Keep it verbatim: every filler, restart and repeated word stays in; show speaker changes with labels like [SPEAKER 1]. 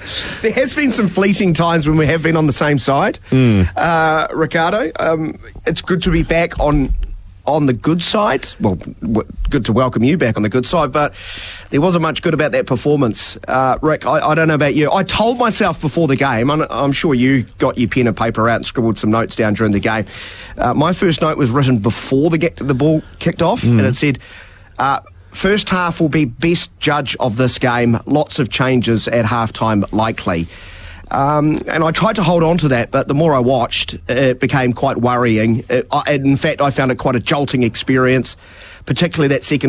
[SPEAKER 1] there has been some fleeting times when we have been on the same side, mm. uh, Ricardo. Um, it's good to be back on on the good side. Well, w- good to welcome you back on the good side, but there wasn't much good about that performance. Uh, Rick, I, I don't know about you. I told myself before the game, I'm, I'm sure you got your pen and paper out and scribbled some notes down during the game. Uh, my first note was written before the, get, the ball kicked off, mm. and it said, uh, first half will be best judge of this game. Lots of changes at halftime likely. Um, and I tried to hold on to that, but the more I watched, it became quite worrying. It, I, in fact, I found it quite a jolting experience, particularly that second